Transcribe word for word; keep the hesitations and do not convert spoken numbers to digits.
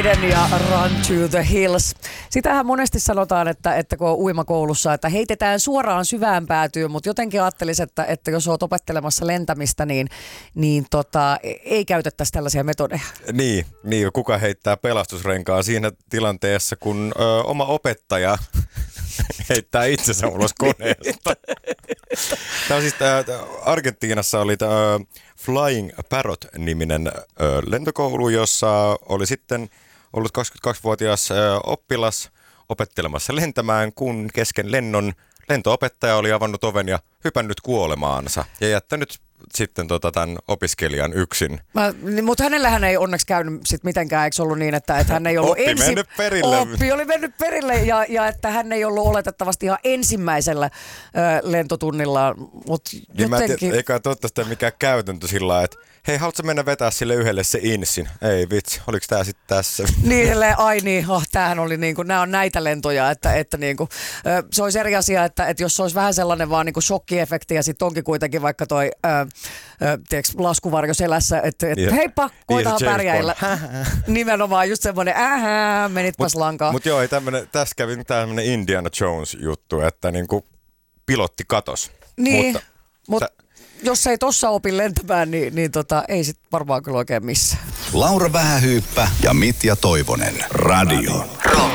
Maiden ja Run to the Hills. Sitähän monesti sanotaan, että, että kun on uimakoulussa, että heitetään suoraan syvään päätyyn, mutta jotenkin ajattelisin, että, että jos olet opettelemassa lentämistä, niin, niin tota, ei käytettäisi tällaisia metodeja. Niin, niin, kuka heittää pelastusrenkaan siinä tilanteessa, kun ö, oma opettaja heittää itsensä ulos koneesta. Tämä on siis, tää, Argentiinassa oli tämä Flying Parrot-niminen ö, lentokoulu, jossa oli sitten ollut kaksikymmentäkaksivuotias oppilas opettelemassa lentämään, kun kesken lennon lentoopettaja oli avannut oven ja hypännyt kuolemaansa ja jättänyt sitten tota tämän opiskelijan yksin. Niin, mutta hänellähän ei onneksi käynyt sit mitenkään, eikö ollut niin, että, että hän ei ollut Oppi ensi... mennyt perille. Oppi oli mennyt perille ja, ja että hän ei ollut oletettavasti ihan ensimmäisellä ö, lentotunnilla, mutta jotenkin... Eikä toivottavasti mikään käytäntö sillä lailla, että hei, haluatko mennä vetää sille yhdelle se insin? Ei vitsi, oliko tää sitten tässä? Niin, silleen, ai niin, oh, tämähän oli niinku, nämä on näitä lentoja, että, että niinku, ö, se olisi eri asia, että, että jos se olisi vähän sellainen vaan niinku shokkiefekti ja sitten onkin kuitenkin vaikka toi ö, ö, tiiäks, laskuvarjo selässä, että et, niin, heippa, koitahan niin, pärjäillä. Nimenomaan just semmoinen, ähä, menitpäs lankaan. Mutta joo, ei tämmönen, tässä kävi tämmöinen Indiana Jones juttu, että niinku pilotti katos. Niin, mutta mut, tä- jos ei tossa opi lentämään, niin, niin tota, ei sit varmaan kyllä oikein missään. Laura Vähähyyppä ja Mitja Toivonen. Radio.